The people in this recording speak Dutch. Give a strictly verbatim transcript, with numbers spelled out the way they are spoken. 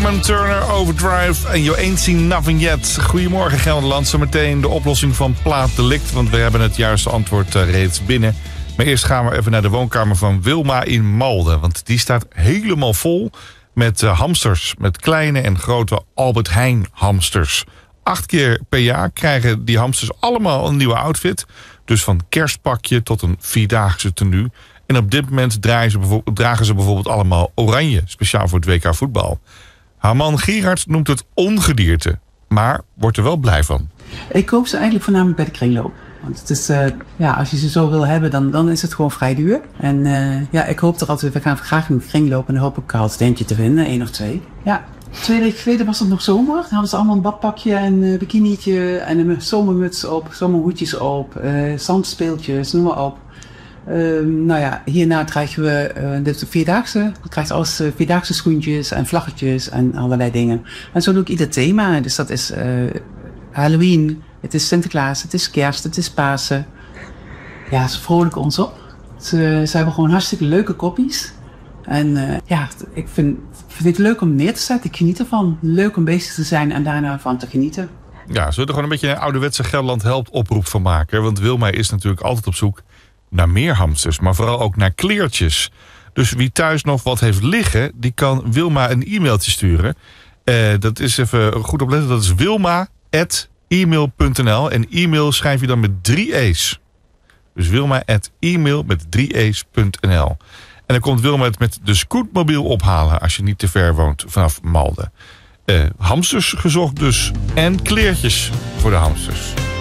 Bachman Turner, Overdrive en You Ain't Seen Nothing Yet. Goedemorgen Gelderland, zometeen de oplossing van plaatdelict, want we hebben het juiste antwoord uh, reeds binnen. Maar eerst gaan we even naar de woonkamer van Wilma in Malden, want die staat helemaal vol met uh, hamsters, met kleine en grote Albert Heijn hamsters. Acht keer per jaar krijgen die hamsters allemaal een nieuwe outfit, dus van kerstpakje tot een vierdaagse tenue. En op dit moment dragen ze, bijvoorbeeld, dragen ze bijvoorbeeld allemaal oranje, speciaal voor het W K voetbal. Haar man Gerard noemt het ongedierte, maar wordt er wel blij van. Ik koop ze eigenlijk voornamelijk bij de kringloop. Want het is, uh, ja, als je ze zo wil hebben, dan, dan is het gewoon vrij duur. En uh, ja, ik hoop er altijd, we gaan graag in de kringloop en dan hoop ik Karl Steentje te vinden, één of twee. Ja. Twee weken geleden was het nog zomer. Dan hadden ze allemaal een badpakje en een bikinietje en een zomermuts op, zomerhoedjes op, uh, zandspeeltjes, noem maar op. Uh, nou ja, hierna krijgen we uh, de vierdaagse. Je krijgt alles uh, vierdaagse schoentjes en vlaggetjes en allerlei dingen. En zo doe ik ieder thema. Dus dat is uh, Halloween, het is Sinterklaas, het is Kerst, het is Pasen. Ja, ze vrolijken ons op. Ze, ze hebben gewoon hartstikke leuke koppies. En uh, ja, ik vind, vind het leuk om neer te zetten. Ik geniet ervan. Leuk om bezig te zijn en daarna van te genieten. Ja, zullen we er gewoon een beetje een ouderwetse Gelderland helpt oproep van maken? Want Wilma is natuurlijk altijd op zoek naar meer hamsters, maar vooral ook naar kleertjes. Dus wie thuis nog wat heeft liggen, die kan Wilma een e-mailtje sturen. Uh, dat is even goed opletten, dat is wilma at e mail punt n l. En e-mail schrijf je dan met drie e's. Dus wilma at e-mail met drie e's punt n l. En dan komt Wilma het met de scootmobiel ophalen als je niet te ver woont vanaf Malden. Uh, hamsters gezocht dus en kleertjes voor de hamsters.